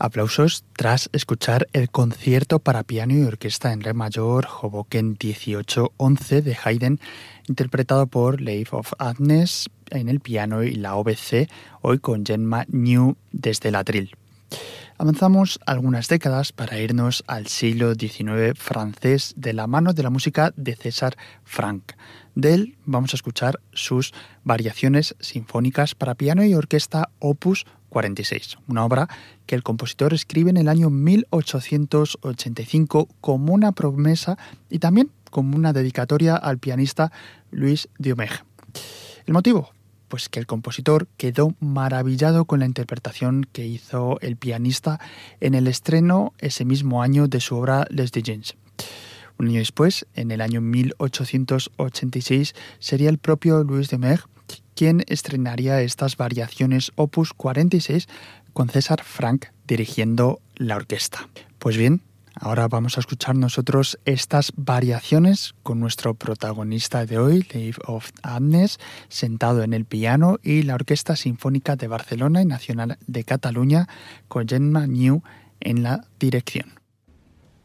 Aplausos tras escuchar el concierto para piano y orquesta en re mayor Hoboken 1811 de Haydn, interpretado por Leif of Agnes en el piano y la OBC, hoy con Gemma New desde el atril. Avanzamos algunas décadas para irnos al siglo XIX francés de la mano de la música de César Franck. De él vamos a escuchar sus variaciones sinfónicas para piano y orquesta Opus 46, una obra que el compositor escribe en el año 1885 como una promesa y también como una dedicatoria al pianista Louis Duhamel. ¿El motivo? Pues que el compositor quedó maravillado con la interpretación que hizo el pianista en el estreno ese mismo año de su obra Les Diligents. Un año después, en el año 1886, sería el propio Louis Duhamel quien estrenaría estas variaciones Opus 46 con César Franck dirigiendo la orquesta. Pues bien, ahora vamos a escuchar nosotros estas variaciones con nuestro protagonista de hoy, Leif of Agnes, sentado en el piano, y la Orquesta Sinfónica de Barcelona y Nacional de Cataluña con Gemma New en la dirección.